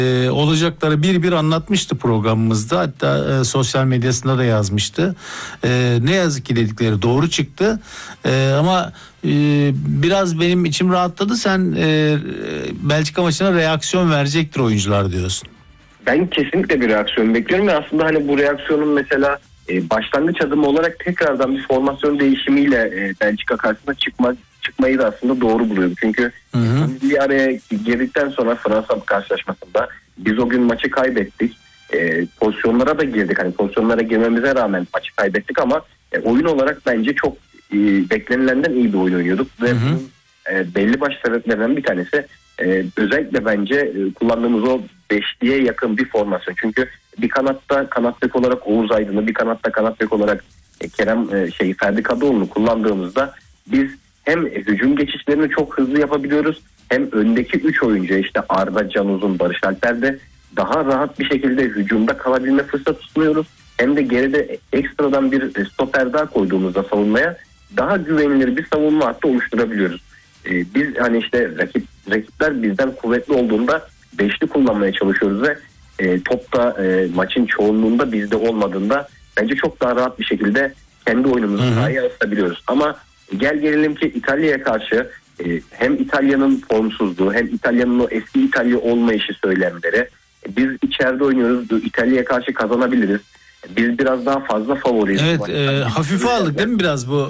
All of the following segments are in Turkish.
Olacakları bir anlatmıştı programımızda, hatta sosyal medyasında da yazmıştı. Ne yazık ki dedikleri doğru çıktı. Ama biraz benim içim rahatladı. Sen Belçika maçına reaksiyon verecektir oyuncular diyorsun. Ben kesinlikle bir reaksiyon bekliyorum ve aslında hani bu reaksiyonun mesela başlangıç adımı olarak tekrardan bir formasyon değişimiyle Belçika karşısına çıkmayı da aslında doğru buluyorum. Çünkü bir araya girdikten sonra Fransa karşılaşmasında biz o gün maçı kaybettik. Pozisyonlara da girdik. Hani pozisyonlara girmemize rağmen maçı kaybettik ama oyun olarak bence çok beklenilenden iyi bir oyun oynuyorduk. Ve belli başlı sebeplerinden bir tanesi özellikle bence kullandığımız o beşliğe yakın bir formasyon. Çünkü bir kanatta kanat bek olarak Oğuz Aydın'ı, bir kanatta kanat bek olarak Ferdi Kadıoğlu'nu kullandığımızda biz hem hücum geçişlerini çok hızlı yapabiliyoruz, hem öndeki 3 oyuncu işte Arda, Can Uzun, Barış Alper'de daha rahat bir şekilde hücumda kalabilme fırsatı sunuyoruz. Hem de geride ekstradan bir stoper daha koyduğumuzda savunmaya daha güvenilir bir savunma hattı oluşturabiliyoruz. Biz hani işte rakipler bizden kuvvetli olduğunda beşli kullanmaya çalışıyoruz ve topta maçın çoğunluğunda bizde olmadığında bence çok daha rahat bir şekilde kendi oyunumuzu sahaya asabiliyoruz. Ama gel gelelim ki İtalya'ya karşı hem İtalya'nın formsuzluğu hem İtalya'nın o eski İtalya olmayışı söylemleri, biz içeride oynuyoruz, İtalya'ya karşı kazanabiliriz. Biz biraz daha fazla favoriyiz. Evet, hafife aldık değil mi biraz bu?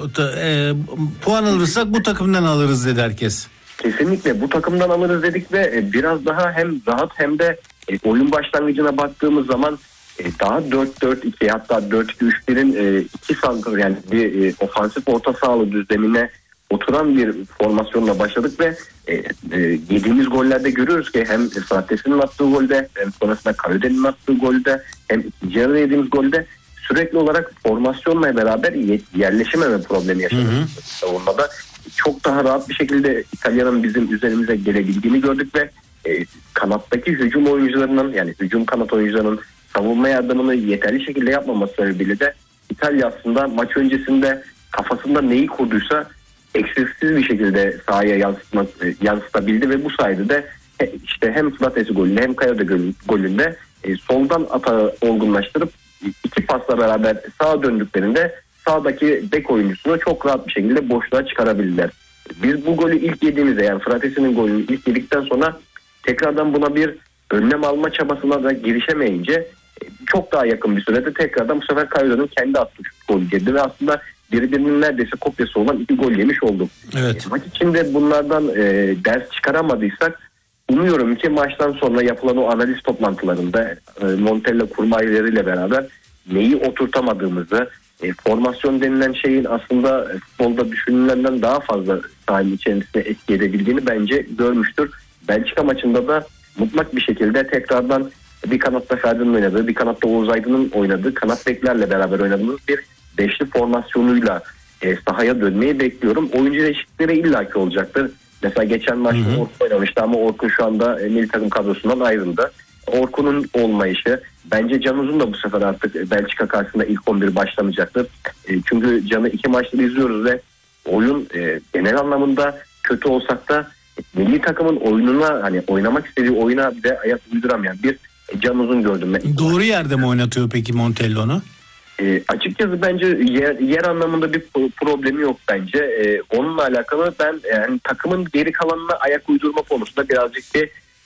Puan alırsak bu takımdan alırız dedi herkes. Kesinlikle bu takımdan alırız dedik ve biraz daha hem rahat hem de oyun başlangıcına baktığımız zaman daha 4-4-2 hatta 4-2-3-1'in 2 santrfor yani bir ofansif orta sahalı düzlemine oturan bir formasyonla başladık ve yediğimiz gollerde görüyoruz ki hem Frattesi'nin attığı golde hem sonrasında Kayode'nin attığı golde hem ikinci yarıda yediğimiz golde sürekli olarak formasyonla beraber yerleşememe problemi yaşadık savunmada. Çok daha rahat bir şekilde İtalya'nın bizim üzerimize gelebildiğini gördük ve kanattaki hücum oyuncularının yani hücum kanat oyuncularının savunma yardımını yeterli şekilde yapmaması sebebiyle de İtalya aslında maç öncesinde kafasında neyi kurduysa eksiksiz bir şekilde sahaya yansıtabildi ve bu sayede de işte hem Fratesi golünde hem Kayode golünde soldan atağı olgunlaştırıp iki pasla beraber sağa döndüklerinde sağdaki bek oyuncusunu çok rahat bir şekilde boşluğa çıkarabildiler. Biz bu golü ilk yediğimizde yani Fratesi'nin golünü ilk yedikten sonra tekrardan buna bir önlem alma çabasına da girişemeyince çok daha yakın bir sürede tekrardan bu sefer Kayode'nin kendi attığı golü girdi ve aslında birbirinin neredeyse kopyası olan 2 gol yemiş olduk. Evet. Maç içinde bunlardan ders çıkaramadıysak umuyorum ki maçtan sonra yapılan o analiz toplantılarında Montella kurmay üyeleriyle beraber neyi oturtamadığımızı, formasyon denilen şeyin aslında futbolda düşünülenden daha fazla sahanın içerisine etki edebildiğini bence görmüştür. Belçika maçında da mutlak bir şekilde tekrardan bir kanatta Ferdi'nin oynadığı, bir kanatta Oğuz Aydın'ın oynadığı, kanat beklerle beraber oynadığımız bir beşli formasyonuyla sahaya dönmeyi bekliyorum. Oyuncu değişiklikleri illaki olacaktır. Mesela geçen maçta Orkun oynamıştı ama Orkun şu anda milli takım kadrosundan ayrıldı. Orkun'un olmayışı, bence Can Uzun da bu sefer artık Belçika karşısında ilk 11 başlamayacaktır. Çünkü Can'ı 2 maçta izliyoruz ve oyun genel anlamında kötü olsak da milli takımın oyununa hani oynamak istediği oyuna bir de ayak uyduramayan bir Can Uzun gördüm ben. Doğru yerde mi oynatıyor peki Montella onu? Açıkçası bence yer anlamında bir problemi yok bence. Onunla alakalı ben yani takımın geri kalanına ayak uydurma konusunda birazcık bir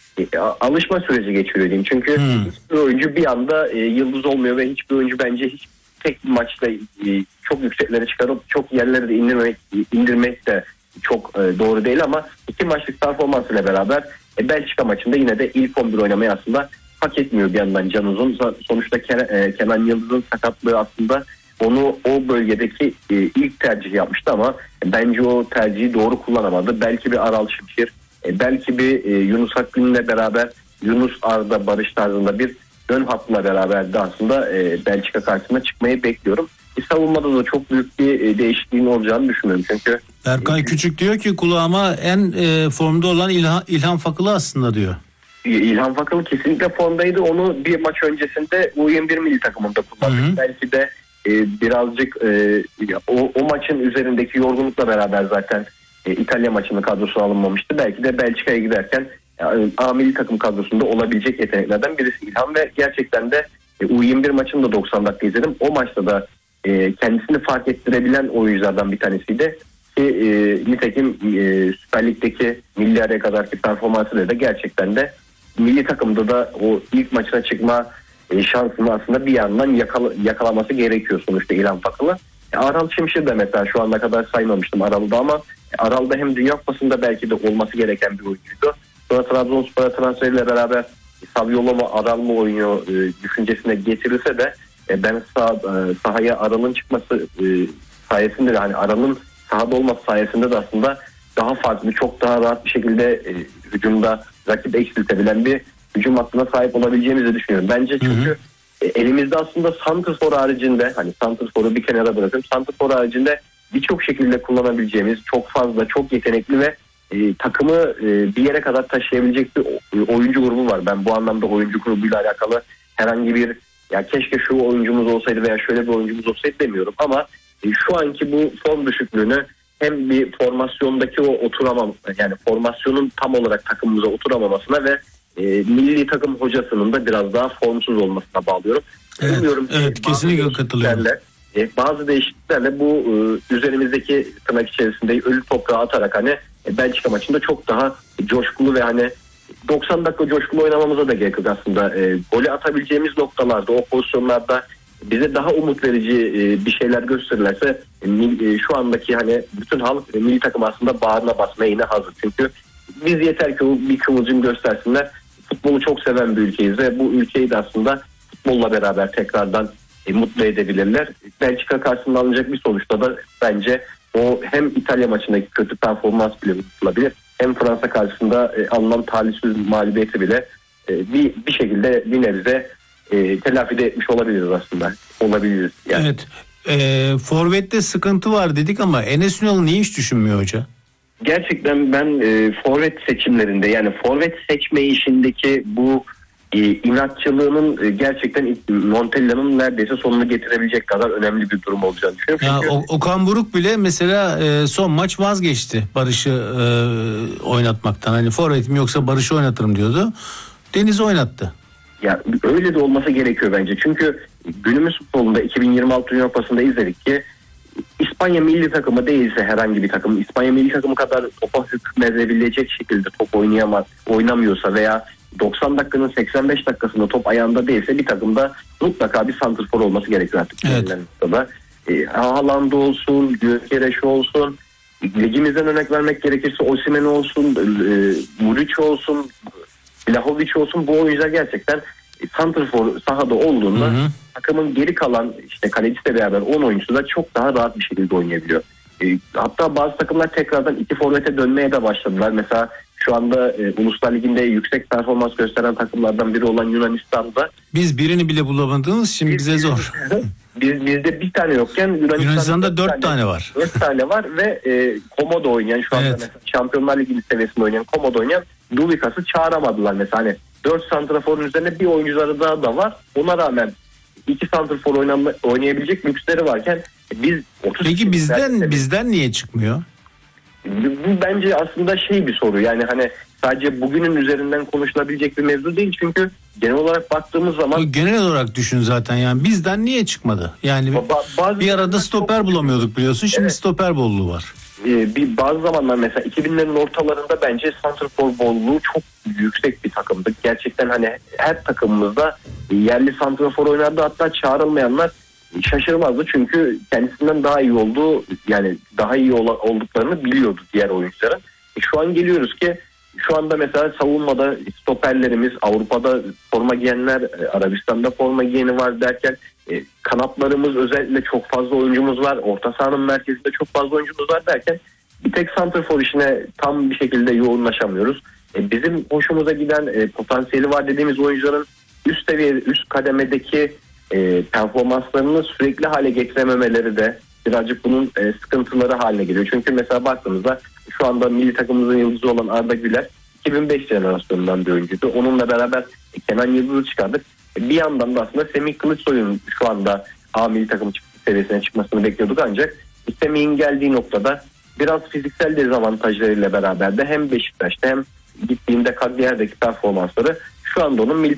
alışma süreci geçiriyor diyeyim. Çünkü hiçbir oyuncu bir anda yıldız olmuyor ve hiçbir oyuncu bence tek bir maçta çok yükseklere çıkarıp çok yerlere de indirmek de çok doğru değil ama 2 maçlık performansıyla beraber Belçika maçında yine de ilk 11 oynamayı aslında hak etmiyor bir yandan Can Uzun. Sonuçta Kenan Yıldız'ın sakatlığı aslında onu o bölgedeki ilk tercih yapmıştı ama bence o tercihi doğru kullanamadı. Belki bir Aral Şimşir, belki bir Yunus Akgün'le beraber Yunus Arda Barış tarzında bir ön hatla beraber de aslında Belçika karşısına çıkmayı bekliyorum. Savunmada da çok büyük bir değişikliğin olacağını düşünüyorum çünkü. Berkay Küçük diyor ki kulağıma en formda olan İlhan Fakılı aslında diyor. İlhan Fakılı kesinlikle formdaydı. Onu bir maç öncesinde U21 milli takımında kullandık. Belki de birazcık o maçın üzerindeki yorgunlukla beraber zaten İtalya maçının kadrosuna alınmamıştı. Belki de Belçika'ya giderken yani A milli takım kadrosunda olabilecek yeteneklerden birisi İlhan ve gerçekten de U21 maçını da 90 dakika izledim. O maçta da kendisini fark ettirebilen oyunculardan bir tanesiydi. Nitekim Süper Lig'deki milli araya kadarki performansıyla da gerçekten de milli takımda da o ilk maçına çıkma şansını aslında bir yandan yakalaması gerekiyor sonuçta İlhan Fakılı. Aral Şimşir de mesela şu ana kadar saymamıştım Aral'da ama Aral'da hem Dünya Kupası'nda belki de olması gereken bir oyuncuydu. Sonra Trabzonspor'a transferiyle beraber Saviolo mu Aral mı oynuyor düşüncesine getirilse de ben sahaya Aral'ın çıkması sayesinde de hani Aral'ın sahada olması sayesinde de aslında daha farklı, çok daha rahat bir şekilde hücumda rakip eksiltebilen bir hücum hattına sahip olabileceğimizi düşünüyorum. Bence çünkü elimizde aslında santrfor haricinde, hani santrforu bir kenara bırakıp santrfor haricinde birçok şekilde kullanabileceğimiz çok fazla, çok yetenekli ve takımı bir yere kadar taşıyabilecek bir oyuncu grubu var. Ben bu anlamda oyuncu grubuyla alakalı herhangi bir ya keşke şu oyuncumuz olsaydı veya şöyle bir oyuncumuz olsaydı demiyorum ama şu anki bu form düşüklüğünü hem bir formasyondaki o oturamam, yani formasyonun tam olarak takımımıza oturamamasına ve milli takım hocasının da biraz daha formsuz olmasına bağlıyorum. Evet, kesinlikle katılıyorum. Bazı değişikliklerle bu üzerimizdeki tırnak içerisinde ölü toprağı atarak hani Belçika maçında çok daha coşkulu ve hani 90 dakika coşkulu oynamamıza da gerek yok aslında. Golü atabileceğimiz noktalarda, o pozisyonlarda bize daha umut verici bir şeyler gösterirlerse şu andaki hani bütün halk milli takım aslında bağrına basmaya yine hazır. Çünkü biz yeter ki o bir kıvılcım göstersinler. Futbolu çok seven bir ülkeyiz ve bu ülkeyi de aslında futbolla beraber tekrardan mutlu edebilirler. Belçika karşısında alınacak bir sonuçta da bence o hem İtalya maçındaki kötü performans bile unutulabilir, hem Fransa karşısında alınan talihsiz mağlubiyeti bile bir şekilde bir nebze telafi de etmiş olabiliriz aslında. Olabiliriz. Yani. Evet. Forvet'te sıkıntı var dedik ama Enes Ünal niye hiç düşünmüyor hoca? Gerçekten ben forvet seçimlerinde, yani forvet seçme işindeki bu inatçılığının gerçekten Montella'nın neredeyse sonunu getirebilecek kadar önemli bir durum olacağını düşünüyorum. Ya, çünkü Okan Buruk bile mesela son maç vazgeçti Barış'ı oynatmaktan. Hani forvetim yoksa Barış'ı oynatırım diyordu. Deniz'i oynattı. Ya öyle de olması gerekiyor bence. Çünkü günümüz futbolunda 2026 Dünya Kupası'nda izledik ki İspanya milli takımı değilse herhangi bir takım İspanya milli takımı kadar topa hükmedebilecek şekilde top oynamıyorsa veya 90 dakikanın 85 dakikasında top ayağında değilse bir takımda mutlaka bir santrfor olması gerekiyor artık. Evet. Haaland olsun, Gyökeres olsun, ligimizden örnek vermek gerekirse Osimhen olsun, Muric olsun, Vlahovic olsun, bu oyuncular gerçekten santrfor sahada olduğunda takımın geri kalan işte kalecisiyle beraber 10 oyuncusu da çok daha rahat bir şekilde oynayabiliyor. Hatta bazı takımlar tekrardan iki forvete dönmeye de başladılar. Mesela şu anda Uluslar Ligi'nde yüksek performans gösteren takımlardan biri olan Yunanistan'da. Biz birini bile bulamadığımız için bize zor. Bizde bir tane yokken Yunanistan'da 4 tane var. 4 tane var ve Komodo oynayan şu anda mesela Şampiyonlar Ligi seviyesinde oynayan Komodo oynayan Duvikas'ı çağıramadılar mesela. Hani 4 santraforun üzerine bir oyuncuları daha da var. Ona rağmen 2 santrafor oynayabilecek lüksleri varken biz 30. Peki bizden niye çıkmıyor? Bu bence aslında bir soru. Yani hani sadece bugünün üzerinden konuşulabilecek bir mevzu değil. Çünkü genel olarak baktığımız zaman... Genel olarak düşün zaten, yani bizden niye çıkmadı? Yani bir arada stoper bulamıyorduk biliyorsun. Şimdi stoper bolluğu var. Bazı zamanlar mesela 2000'lerin ortalarında bence santrfor bolluğu çok yüksek bir takımdı. Gerçekten hani her takımımızda yerli santrfor oynardı. Hatta çağrılmayanlar şaşırmazdı çünkü kendisinden daha iyi olduğu, yani daha iyi olduklarını biliyordu diğer oyuncuların. Şu an geliyoruz ki şu anda mesela savunmada stoperlerimiz, Avrupa'da forma giyenler, Arabistan'da forma giyeni var derken kanatlarımız özellikle çok fazla oyuncumuz var. Orta sahanın merkezinde çok fazla oyuncumuz var derken bir tek santrfor işine tam bir şekilde yoğunlaşamıyoruz. Bizim hoşumuza giden potansiyeli var dediğimiz oyuncuların üst seviye, üst kademedeki performanslarını sürekli hale getirememeleri de birazcık bunun sıkıntıları haline geliyor. Çünkü mesela baktığımızda şu anda milli takımımızın yıldızı olan Arda Güler 2005 jenerasyonundan bir oyuncuydu. Onunla beraber Kenan Yıldız'ı çıkardık. Bir yandan da aslında Semih Kılıçsoy'un şu anda A milli takım seviyesine çıkmasını bekliyorduk ancak Semih'in geldiği noktada biraz fiziksel dezavantajlarıyla beraber de hem Beşiktaş'ta hem gittiğinde Cagliari'deki performansları şu anda onun milli